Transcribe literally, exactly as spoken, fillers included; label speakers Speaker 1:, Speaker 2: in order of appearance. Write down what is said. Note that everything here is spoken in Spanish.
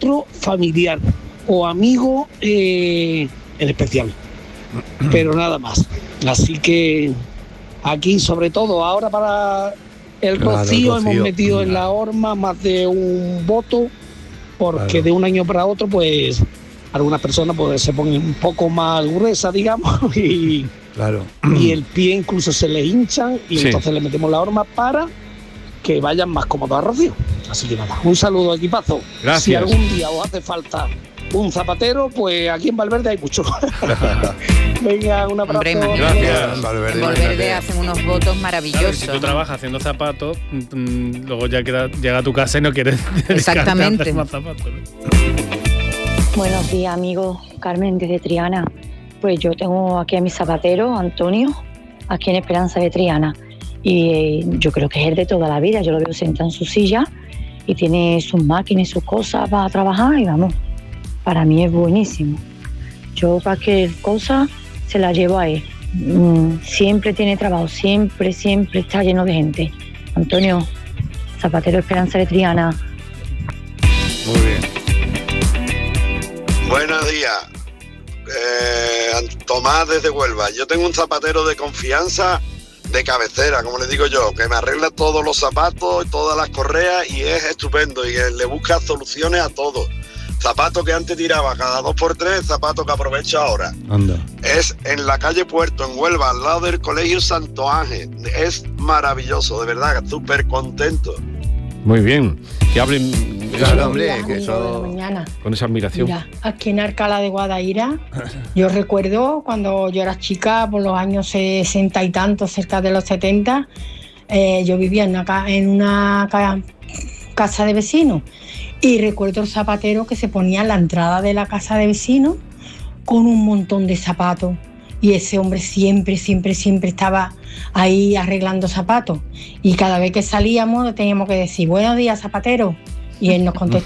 Speaker 1: otro familiar o amigo eh, en especial, pero nada más. Así que aquí, sobre todo ahora para el
Speaker 2: Claro,
Speaker 1: rocío,
Speaker 2: el rocío.
Speaker 1: hemos metido en la horma más de un voto, porque
Speaker 2: Claro.
Speaker 1: de un año para otro pues algunas personas pues se ponen un poco más gruesas, digamos, y,
Speaker 2: Claro.
Speaker 1: y el pie incluso se le hinchan y
Speaker 2: Sí.
Speaker 1: entonces le metemos la horma para que vayan más cómodos a rocío. Así que nada, un saludo, equipazo.
Speaker 3: Gracias.
Speaker 1: Si algún día os hace falta un zapatero, pues aquí en Valverde hay mucho. Venga, un abrazo.
Speaker 4: Hombre, imagínate.
Speaker 3: Gracias.
Speaker 2: Valverde,
Speaker 4: En Valverde
Speaker 2: imagínate.
Speaker 4: hacen unos votos maravillosos.
Speaker 3: Claro, si tú
Speaker 4: ¿no?
Speaker 3: trabajas haciendo zapatos, mm, luego ya queda, llega a tu casa y no quieres dedicarte a
Speaker 4: Exactamente.
Speaker 3: hacer más zapatos, ¿no?
Speaker 5: Buenos días, amigos. Carmen, desde Triana. Pues yo tengo aquí a mi zapatero, Antonio, aquí en Esperanza de Triana. Y eh, yo creo que es el de toda la vida. Yo lo veo sentado en su silla y tiene sus máquinas y sus cosas para trabajar y vamos, para mí es buenísimo. Yo cualquier cosa se la llevo a él. Mm, siempre tiene trabajo, siempre, siempre está lleno de gente. Antonio, zapatero Esperanza de Triana.
Speaker 2: Muy bien.
Speaker 6: Buenos días, eh, Tomás desde Huelva. Yo tengo un zapatero de confianza de cabecera, como le digo yo, que me arregla todos los zapatos, todas las correas y es estupendo y él le busca soluciones a todo. Zapato que antes tiraba cada dos por tres, zapato que aprovecho ahora.
Speaker 2: Anda.
Speaker 6: Es en la calle Puerto, en Huelva, al lado del Colegio Santo Ángel. Es maravilloso, de verdad, súper contento.
Speaker 3: Muy bien. Que hablen
Speaker 2: Claro, hombre,
Speaker 7: Buenos
Speaker 2: que
Speaker 7: días, amigos de la
Speaker 2: eso...
Speaker 7: mañana.
Speaker 3: con esa admiración.
Speaker 7: Mira, aquí en Alcalá de Guadaira, yo recuerdo cuando yo era chica, por los años sesenta y tantos, cerca de los setenta, eh, yo vivía en una, ca- en una ca- casa de vecinos y recuerdo el zapatero que se ponía en la entrada de la casa de vecinos con un montón de zapatos y ese hombre siempre, siempre, siempre estaba ahí arreglando zapatos y cada vez que salíamos le teníamos que decir buenos días, zapatero, y él nos contestaba